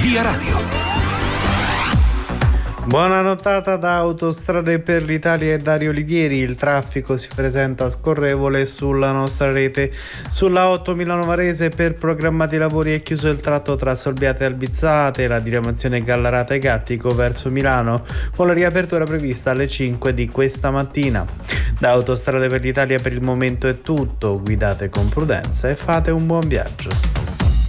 Via Radio. Buona nottata da Autostrade per l'Italia e Dario Olivieri. Il traffico si presenta scorrevole sulla nostra rete. Sulla 8 Milano Varese per programmati lavori è chiuso il tratto tra Solbiate e Albizzate, la diramazione Gallarata e Gattico verso Milano, con la riapertura prevista alle 5 di questa mattina. Da Autostrade per l'Italia per il momento è tutto. Guidate con prudenza e fate un buon viaggio.